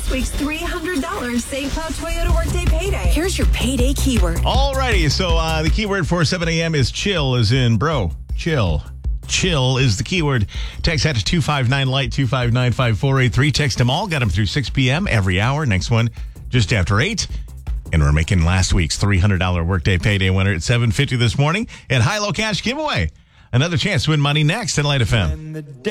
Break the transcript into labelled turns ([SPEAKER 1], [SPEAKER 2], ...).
[SPEAKER 1] this week's $300 St. Cloud Toyota Workday Payday. Here's your payday keyword.
[SPEAKER 2] Alrighty, so the keyword for 7 a.m. is chill, as in bro. Chill. Chill is the keyword. Text that to 259-LIGHT, 259-5483. Text them all. Got them through 6 p.m. every hour. Next one just after 8. And we're making last week's $300 Workday Payday winner at 7:50 this morning. And high-low cash giveaway. Another chance to win money next at Light FM.